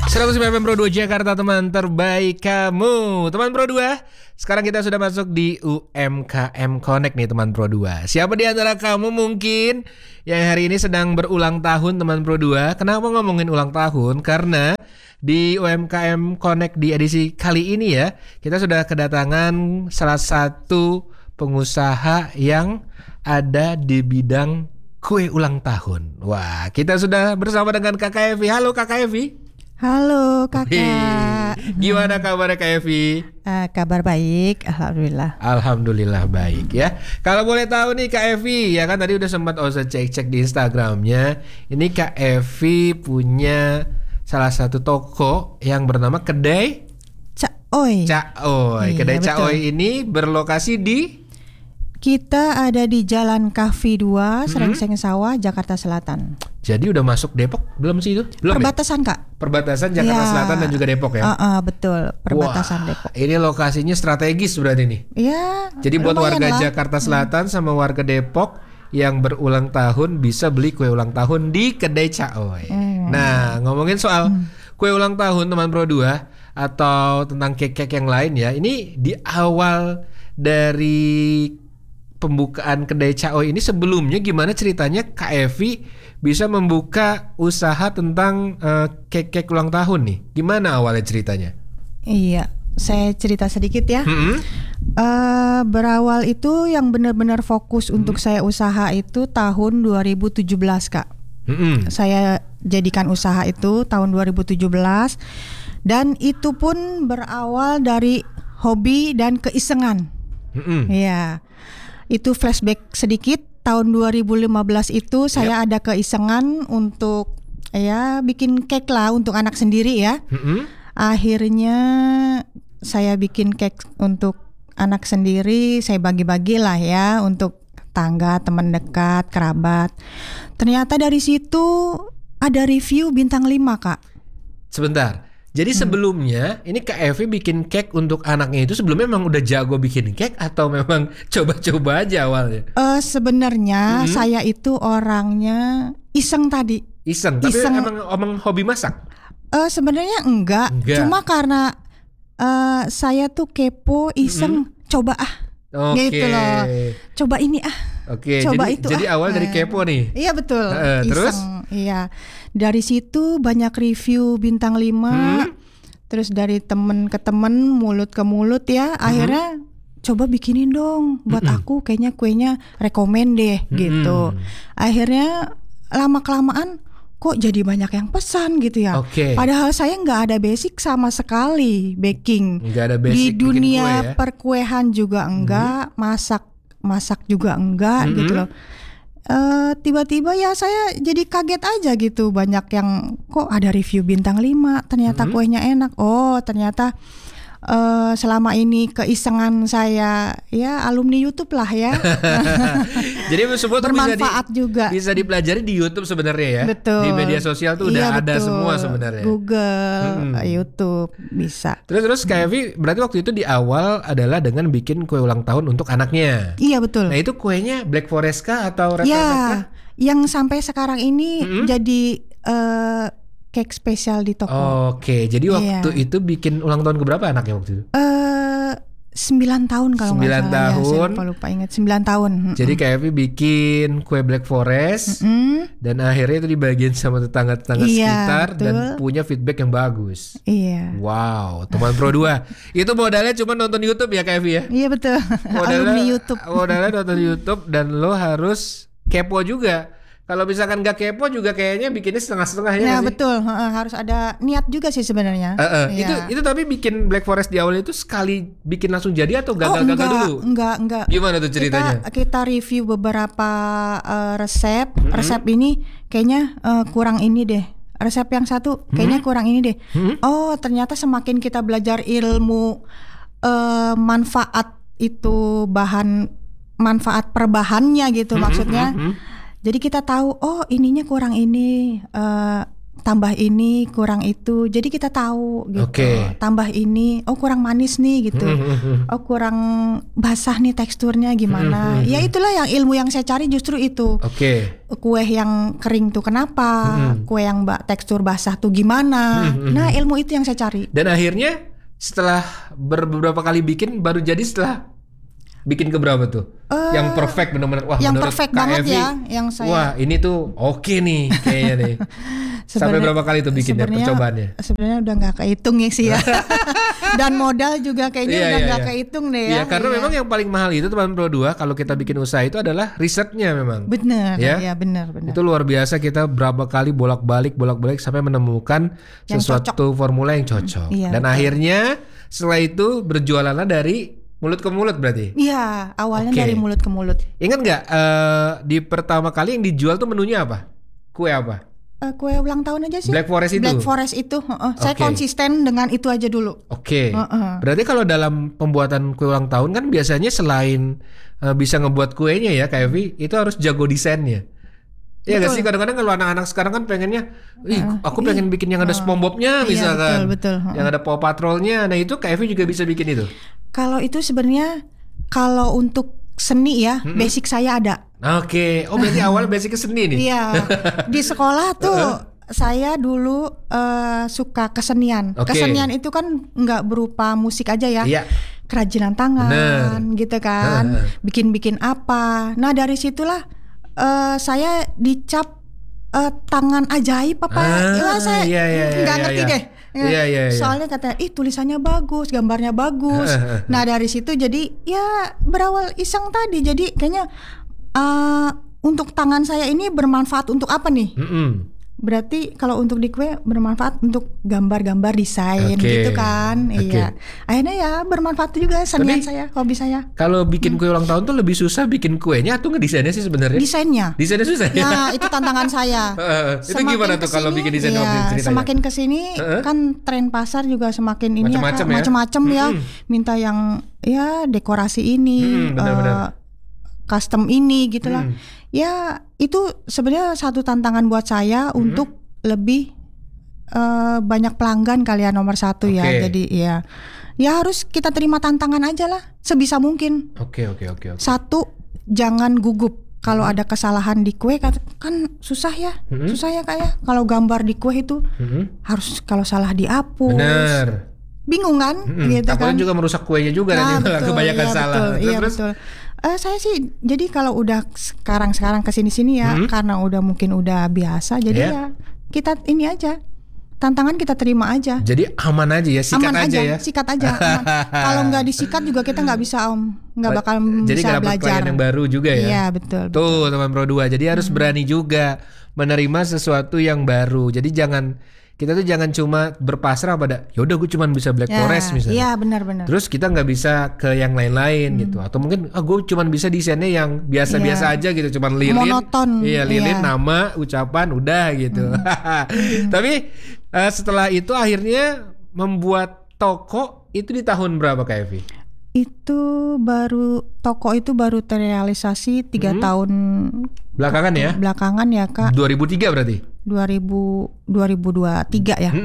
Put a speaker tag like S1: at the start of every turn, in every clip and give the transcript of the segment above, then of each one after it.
S1: 109 FM Pro 2 Jakarta, teman terbaik kamu. Teman Pro 2, sekarang kita sudah masuk di UMKM Connect nih teman Pro 2. Siapa di antara kamu mungkin yang hari ini sedang berulang tahun teman Pro 2? Kenapa ngomongin ulang tahun? Karena di UMKM Connect di edisi kali ini ya, kita sudah kedatangan salah satu pengusaha yang ada di bidang kue ulang tahun. Wah, kita sudah bersama dengan Kakak Evi. Halo Kakak Evi.
S2: Halo kakak.
S1: Gimana kabarnya Kak Evi?
S2: Kabar baik, alhamdulillah.
S1: Alhamdulillah baik ya. Kalau boleh tahu nih Kak Evi, ya kan tadi udah sempat Oza cek-cek di Instagramnya. Ini Kak Evi punya salah satu toko yang bernama Kedai
S2: Caoy.
S1: Caoy.
S2: Iya,
S1: Kedai
S2: betul.
S1: Caoy ini berlokasi di
S2: Kita ada di Jalan Kahfi 2, Serengseng Sawah, Jakarta Selatan.
S1: Jadi udah masuk Depok belum sih itu? Belum.
S2: Perbatasan
S1: ya?
S2: Kak.
S1: Perbatasan Jakarta
S2: Ya.
S1: Selatan dan juga Depok ya.
S2: Betul, perbatasan
S1: Wah,
S2: Depok.
S1: ini lokasinya strategis berarti nih.
S2: Ya.
S1: Jadi buat
S2: lumayan
S1: warga
S2: lah.
S1: Jakarta Selatan sama warga Depok yang berulang tahun bisa beli kue ulang tahun di Kedai Caoy. Nah, ngomongin soal kue ulang tahun teman Pro 2 atau tentang kek-kek yang lain ya. Ini di awal dari pembukaan Kedai Caoy ini sebelumnya gimana ceritanya Kak Evi bisa membuka usaha tentang kek-kek ulang tahun nih? Gimana awalnya ceritanya?
S2: Iya, saya cerita sedikit ya. Berawal itu yang benar-benar fokus untuk saya usaha itu tahun 2017 Kak. Saya jadikan usaha itu tahun 2017 dan itu pun berawal dari hobi dan keisengan. Iya. Itu flashback sedikit, tahun 2015 itu saya ada keisengan untuk ya bikin cake lah untuk anak sendiri ya. Akhirnya saya bikin cake untuk anak sendiri, saya bagi-bagi lah ya untuk tangga, teman dekat, kerabat. Ternyata dari situ ada review bintang 5 Kak.
S1: Sebentar. Jadi sebelumnya ini Kak Evi bikin cake untuk anaknya itu sebelumnya memang udah jago bikin cake atau memang coba-coba aja awalnya?
S2: Sebenarnya saya itu orangnya iseng tadi.
S1: Iseng, tapi emang hobi masak?
S2: Sebenarnya enggak. Cuma karena saya tuh kepo, iseng, coba gitu loh. Coba ini
S1: Oke,
S2: coba
S1: jadi,
S2: itu
S1: jadi awal dari kepo nih.
S2: Iya betul.
S1: Terus?
S2: Iya. Dari situ banyak review bintang 5. Terus dari temen ke temen, mulut ke mulut ya. Akhirnya coba bikinin dong buat aku, kayaknya kuenya rekomen deh gitu. Akhirnya lama-kelamaan kok jadi banyak yang pesan gitu ya. Padahal saya nggak ada basic sama sekali baking.
S1: Nggak ada basic
S2: di dunia
S1: kue, ya?
S2: perkuehan juga enggak, masak juga enggak gitu loh. Tiba-tiba ya saya jadi kaget aja gitu, banyak yang kok ada review bintang 5, ternyata kuenya enak. Oh ternyata selama ini keisengan saya ya alumni YouTube lah ya.
S1: Jadi semua tuh
S2: bermanfaat juga.
S1: Bisa dipelajari di YouTube sebenarnya ya.
S2: Betul.
S1: Di media sosial tuh udah ada
S2: betul.
S1: semua sebenarnya.
S2: Google, YouTube bisa.
S1: Terus Kak Evi berarti waktu itu di awal adalah dengan bikin kue ulang tahun untuk anaknya.
S2: Iya betul.
S1: Nah itu kuenya Black Forest kah atau Red Velvet kah?
S2: Yang sampai sekarang ini jadi cake spesial di toko.
S1: Oke, jadi waktu itu bikin ulang tahun keberapa anaknya waktu itu?
S2: 9 tahun kalau
S1: 9
S2: nggak salah.
S1: tahun.
S2: Ya, saya lupa ingat 9 tahun.
S1: Jadi Kak Evi bikin kue Black Forest dan akhirnya itu dibagiin sama tetangga-tetangga sekitar
S2: betul.
S1: dan punya feedback yang bagus.
S2: Iya.
S1: Wow, teman Pro 2. Itu modalnya cuma nonton YouTube ya Kak Evi ya?
S2: Iya betul. Alumni YouTube.
S1: Modalnya nonton YouTube dan lo harus kepo juga. Kalau misalkan gak kepo juga kayaknya bikinnya setengah-setengah ya.
S2: Nah betul, harus ada niat juga sih sebenarnya.
S1: Itu tapi bikin Black Forest di awal itu sekali bikin langsung jadi atau gagal-gagal dulu?
S2: Enggak.
S1: Gimana tuh ceritanya?
S2: Kita review beberapa resep. Resep ini kayaknya kurang ini deh. Resep yang satu kayaknya kurang ini deh. Oh ternyata semakin kita belajar ilmu manfaat itu manfaat perbahannya gitu maksudnya. Jadi kita tahu, oh ininya kurang ini, tambah ini kurang itu, jadi kita tahu gitu. Tambah ini, oh kurang manis nih gitu, oh kurang basah nih teksturnya gimana. Ya itulah yang ilmu yang saya cari justru itu. Kue yang kering tuh kenapa, kue yang tekstur basah tuh gimana. Nah ilmu itu yang saya cari.
S1: Dan akhirnya setelah beberapa kali bikin baru jadi setelah bikin keberapa tuh? Yang perfect benar-benar. Wah,
S2: yang
S1: menurut
S2: perfect
S1: Kak
S2: banget
S1: Evi,
S2: ya, yang saya.
S1: Wah, ini tuh oke nih kayaknya nih. Sampai berapa kali tuh bikinnya percobaannya?
S2: Sebenarnya udah nggak kehitung ya sih ya. Dan modal juga kayaknya udah nggak kehitung deh ya.
S1: Iya, karena memang yang paling mahal itu teman Pro 2 kalau kita bikin usaha itu adalah risetnya memang.
S2: Benar, ya benar.
S1: Itu luar biasa, kita berapa kali bolak-balik sampai menemukan yang sesuatu formula yang cocok. Dan akhirnya setelah itu berjualannya dari mulut ke mulut berarti?
S2: Iya, awalnya dari mulut ke mulut.
S1: Ingat nggak di pertama kali yang dijual tuh menunya apa? Kue apa?
S2: Kue ulang tahun aja sih.
S1: Black Forest itu?
S2: Black Forest itu. Saya konsisten dengan itu aja dulu.
S1: Berarti kalau dalam pembuatan kue ulang tahun kan biasanya selain bisa ngebuat kuenya ya Kak Evi, itu harus jago desainnya. Iya gak sih, kadang-kadang kalau anak-anak sekarang kan pengennya, aku pengen bikin yang ada SpongeBob-nya misalkan.
S2: Betul.
S1: Yang ada Paw Patrol-nya. Nah itu Kak Evi juga bisa bikin itu?
S2: Kalau itu sebenarnya kalau untuk seni ya, basic saya ada.
S1: Oh berarti awal basic ke seni nih?
S2: Iya, di sekolah tuh saya dulu suka kesenian. Kesenian itu kan nggak berupa musik aja ya, kerajinan tangan gitu kan, bikin-bikin apa. Nah dari situlah saya dicap tangan ajaib apa? Saya nggak ngerti deh. Soalnya katanya, tulisannya bagus, gambarnya bagus. Nah dari situ jadi ya berawal iseng tadi. Jadi kayaknya untuk tangan saya ini bermanfaat untuk apa nih? Berarti kalau untuk di kue bermanfaat untuk gambar-gambar desain gitu kan. Iya. Akhirnya ya bermanfaat juga senian saya, hobi saya.
S1: Kalau bikin kue ulang tahun tuh lebih susah bikin kuenya atau ngedesainnya sih sebenarnya?
S2: Desainnya susah ya. Nah, itu tantangan saya.
S1: Itu gimana tuh kalau bikin desain ceritanya?
S2: Semakin kesini kan tren pasar juga semakin ini macam-macam ya. Minta yang dekorasi ini, custom ini gitulah. Ya itu sebenarnya satu tantangan buat saya untuk lebih banyak pelanggan kali ya, nomor satu ya. Jadi ya harus kita terima tantangan aja lah sebisa mungkin. Satu, jangan gugup kalau ada kesalahan di kue kan susah ya Kak ya. Kalau gambar di kue itu harus kalau salah dihapus.
S1: Bener.
S2: Bingung kan gitu
S1: takutnya
S2: kan.
S1: juga merusak kuenya juga nanti kebanyakan salah.
S2: Betul. Saya sih jadi kalau udah sekarang kesini ya karena mungkin udah biasa jadi ya kita ini aja, tantangan kita terima aja.
S1: Jadi aman aja ya, sikat aja.
S2: Kalau nggak disikat juga kita nggak bisa nggak bakal
S1: jadi
S2: bisa belajar. Jadi
S1: klien yang baru juga ya.
S2: Iya betul.
S1: Tuh teman Pro 2, jadi harus berani juga menerima sesuatu yang baru. Jadi kita tuh jangan cuma berpasrah pada yaudah gue cuma bisa Black Forest misalnya.
S2: Iya benar.
S1: Terus kita nggak bisa ke yang lain-lain gitu. Atau mungkin gue cuma bisa desainnya yang biasa-biasa aja gitu, cuma lilin.
S2: Monoton.
S1: Lilin, nama, ucapan, udah gitu. Tapi setelah itu akhirnya membuat toko itu di tahun berapa Kak Evi?
S2: Toko itu baru terrealisasi 3 tahun
S1: belakangan ya?
S2: Belakangan ya Kak.
S1: 2003 berarti?
S2: 2023 ya.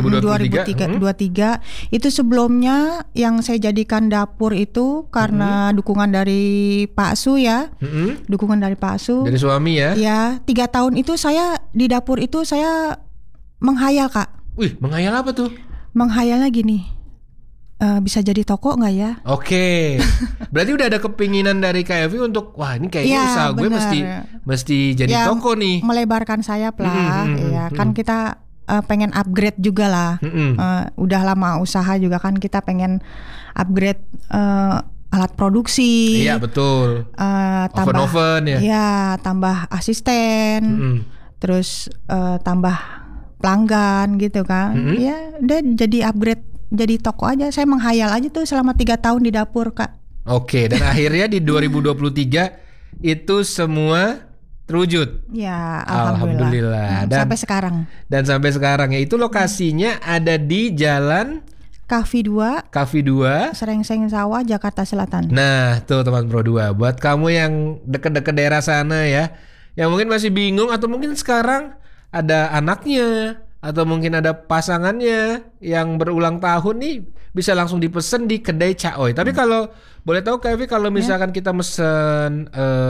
S2: 2023. Itu sebelumnya yang saya jadikan dapur itu karena dukungan dari Pak Su ya. Dukungan dari Pak Su.
S1: Dari suami ya?
S2: Ya, 3 tahun itu saya di dapur itu saya menghayal Kak.
S1: Wih, menghayal apa tuh?
S2: Menghayalnya gini. Bisa jadi toko nggak ya?
S1: Berarti udah ada kepinginan dari Kak Evi untuk wah ini kayaknya usaha gue mesti jadi toko nih.
S2: Melebarkan sayap lah, kan kita pengen upgrade juga lah. Udah lama usaha juga kan kita pengen upgrade alat produksi.
S1: Iya betul. Oven-oven ya.
S2: Iya, tambah asisten, terus tambah pelanggan gitu kan. Ya udah jadi upgrade. Jadi toko aja, saya menghayal aja tuh selama 3 tahun di dapur Kak. Dan akhirnya di 2023 itu semua terwujud. Ya, alhamdulillah.
S1: Dan
S2: sampai sekarang.
S1: Dan sampai sekarang ya, itu lokasinya ada di Jalan
S2: Cafe 2, Serengseng Sawah, Jakarta Selatan.
S1: Nah, tuh teman Pro 2, buat kamu yang deket-deket daerah sana ya, yang mungkin masih bingung atau mungkin sekarang ada anaknya atau mungkin ada pasangannya yang berulang tahun nih, bisa langsung dipesen di kedai Cak Oi. Tapi kalau boleh tahu Kak Evi, kalau misalkan kita mesen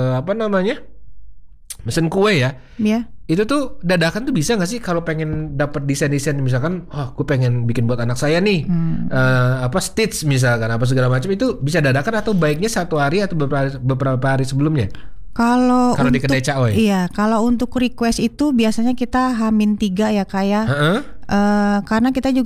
S1: mesen kue ya, itu tuh dadakan tuh bisa nggak sih kalau pengen dapat desain misalkan, gue pengen bikin buat anak saya nih, Stitch misalkan apa segala macam, itu bisa dadakan atau baiknya satu hari atau beberapa hari sebelumnya?
S2: Kalau
S1: di kedai Cak Oi.
S2: Iya, kalau untuk request itu biasanya kita H-3 ya Kak ya. Karena kita juga